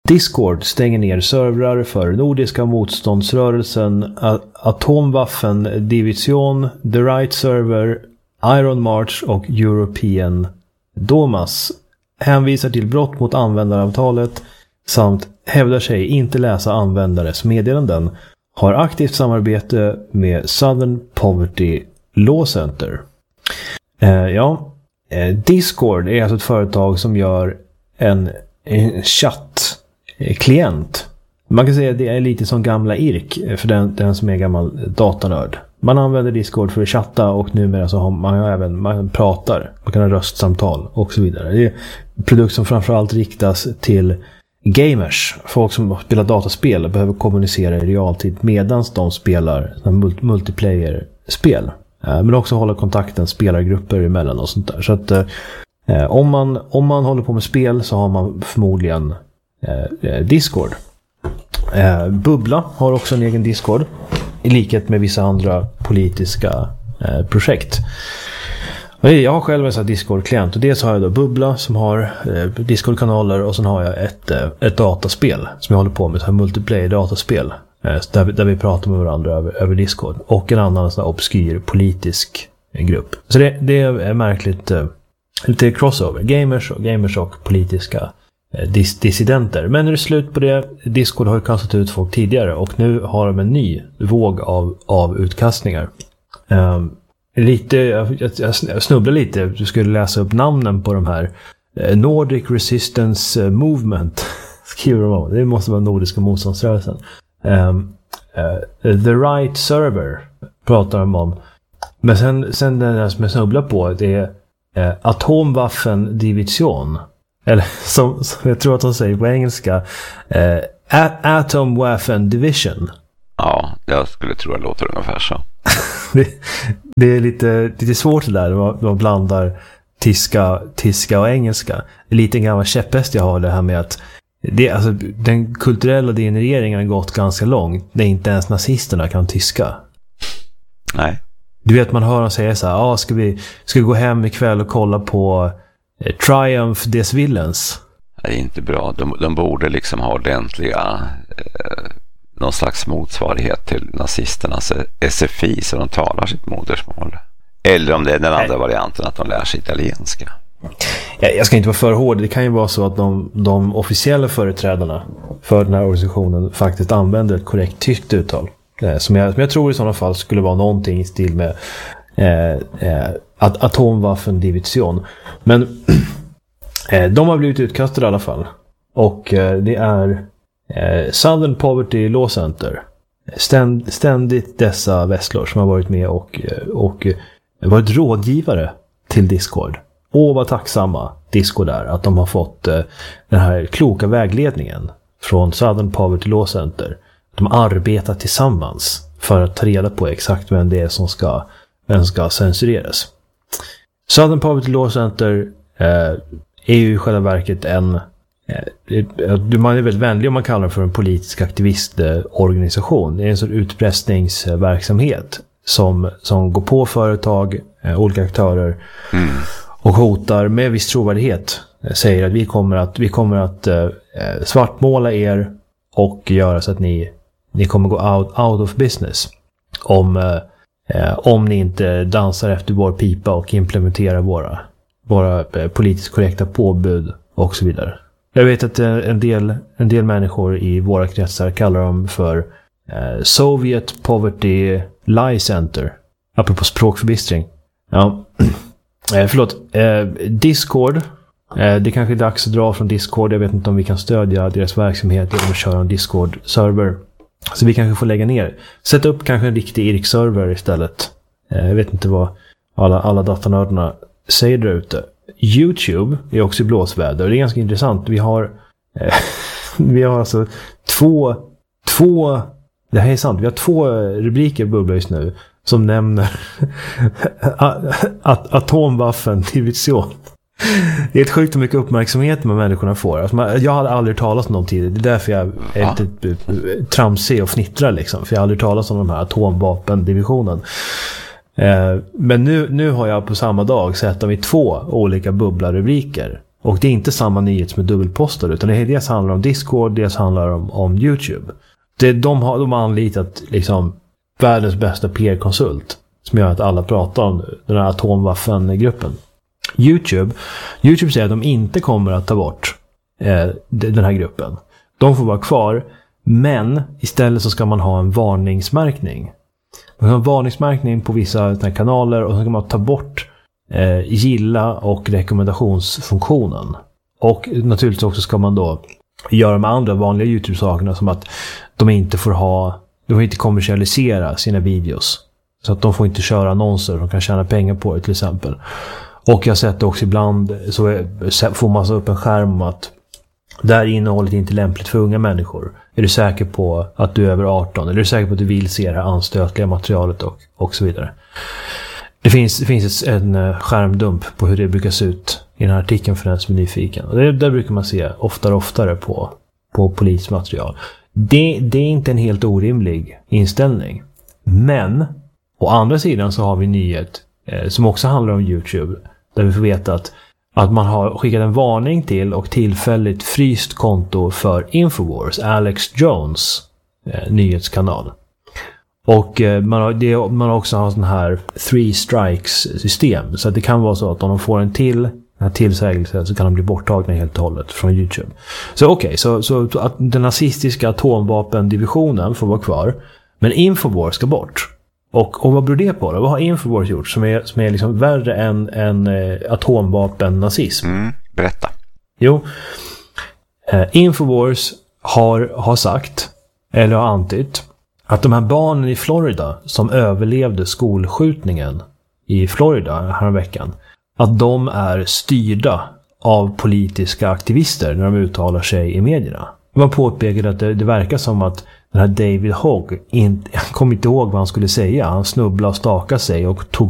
Discord stänger ner servrar för Nordiska motståndsrörelsen, Atomwaffen Division, The Right Server, Iron March och European Domas. Hänvisar till brott mot användaravtalet samt hävdar sig inte läsa användares meddelanden. Har aktivt samarbete med Southern Poverty Law Center. Discord är alltså ett företag som gör en chattklient. Man kan säga att det är lite som gamla IRK för den som är gammal datanörd. Man använder Discord för att chatta och numera så har man pratar. Man kan ha röstsamtal och så vidare. Det är en produkt som framförallt riktas till gamers. Folk som spelar dataspel behöver kommunicera i realtid medan de spelar multiplayer-spel. Men också hålla kontakten spelargrupper emellan och sånt där. Så att om man håller på med spel så har man förmodligen Discord. Bubbla har också en egen Discord i likhet med vissa andra politiska projekt. Jag har själv en sån här Discord-klient och dels har jag då Bubbla som har Discord-kanaler och sen har jag ett dataspel som jag håller på med, ett multiplayer-dataspel där vi pratar med varandra över Discord och en annan sån här obskyr politisk grupp. Så det är märkligt lite crossover, gamers och politiska dissidenter. Men nu är det slut på det. Discord har ju kastat ut folk tidigare och nu har de en ny våg av utkastningar. Jag snubblar lite. Du skulle läsa upp namnen på de här. Nordic Resistance Movement skriver de om. Det måste vara Nordiska motståndsrörelsen. The Right Server pratar de om. Men sen den där som jag snubblar på, det är Atomwaffen Division. Eller som jag tror att de säger på engelska, Atomwaffen Division. Ja, jag skulle tro att det låter ungefär så. det är lite svårt det där. Man blandar tyska och engelska. Det är lite en gammal käpphäst jag har det här med att alltså, den kulturella degenereringen har gått ganska långt. Det är inte ens nazisterna kan tyska. Nej. Du vet, man hör dem säga så här, ska vi gå hem ikväll och kolla på Triumph des Villains. Det är inte bra. De borde liksom ha ordentliga någon slags motsvarighet till nazisternas SFI så de talar sitt modersmål. Eller om det är den andra varianten att de lär sig italienska. Jag ska inte vara för hård. Det kan ju vara så att de officiella företrädarna för den här organisationen faktiskt använder ett korrekt tyskt uttal. Som jag tror i sådana fall skulle vara någonting i stil med Atomwaffen Division. Men de har blivit utkastade i alla fall. Och det är Southern Poverty Law Center. Ständigt dessa vässlor som har varit med och varit rådgivare till Discord. Vad tacksamma Discord är att de har fått den här kloka vägledningen från Southern Poverty Law Center. De arbetar tillsammans för att ta reda på exakt vem det är som ska censureras. Southern Poverty Law Center är ju i själva verket man är väldigt vänlig om man kallar det för en politisk aktivistorganisation. Det är en sorts utpressningsverksamhet som går på företag, olika aktörer och hotar med viss trovärdighet. Säger att vi kommer att svartmåla er och göra så att ni kommer gå out of business om ni inte dansar efter vår pipa och implementerar våra politiskt korrekta påbud och så vidare. Jag vet att en del människor i våra kretsar kallar dem för Soviet Poverty Lie Center. Apropå språkförbistring. Ja. Discord. Det kanske är dags att dra från Discord. Jag vet inte om vi kan stödja deras verksamhet genom att köra en Discord-server. Så vi kanske får lägga ner. Sätta upp kanske en riktig IRK-server istället. Jag vet inte vad alla datanördarna säger där ute. YouTube är också i blåsväder. Det är ganska intressant. Vi har alltså två det här är sant. Vi har 2 rubriker bubblar just nu som nämner Atomwaffen Division. Det är ett sjukt mycket uppmärksamhet med människorna får. Alltså jag hade aldrig talat om dem tidigare. Det är därför jag är lite tramsig och fnittrar liksom. För jag har aldrig talat om de här atomvapendivisionen. Men nu har jag på samma dag sett dem i 2 olika bubblarrubriker Och det är inte samma nyhet som är dubbelpostad, utan det är dels handlar om Discord, dels handlar om YouTube. De har anlitat liksom världens bästa PR-konsult som gör att alla pratar om den här atomwaffen-gruppen. YouTube säger att de inte kommer att ta bort den här gruppen. De får vara kvar, men istället så ska man ha en varningsmärkning. Man har en varningsmärkning på vissa kanaler, och så kan man ta bort gilla och rekommendationsfunktionen. Och naturligtvis också ska man då göra de andra vanliga YouTube-sakerna, som att de inte får kommersialisera sina videos. Så att de får inte köra annonser, de kan tjäna pengar på det till exempel. Och jag har sett också ibland så får man så upp en skärm att där innehållet är inte lämpligt för unga människor. Är du säker på att du är över 18? Eller är du säker på att du vill se det här anstötliga materialet och så vidare? Det finns en skärmdump på hur det brukar se ut i den här artikeln för den som är nyfiken. Och där brukar man se oftare på polismaterial. Det är inte en helt orimlig inställning. Men å andra sidan så har vi en nyhet som också handlar om YouTube, där vi får veta att man har skickat en varning till och tillfälligt fryst konto för Infowars, Alex Jones nyhetskanal. Och man har också en sån här 3 strikes system, så att det kan vara så att om de får en tillsägelse så kan de bli borttagna helt och hållet från YouTube. Så okej, så att den nazistiska atomvapendivisionen får vara kvar, men Infowars ska bort. Och vad beror det på då? Vad har Infowars gjort som är liksom värre än atomvapen-nazism? Berätta. Jo, Infowars har sagt, eller har antytt, att de här barnen i Florida som överlevde skolskjutningen i Florida häromveckan, att de är styrda av politiska aktivister när de uttalar sig i medierna. Man påpekade att det verkar som att den här David Hogg, han kom inte ihåg vad han skulle säga. Han snubblade och stakade sig och tog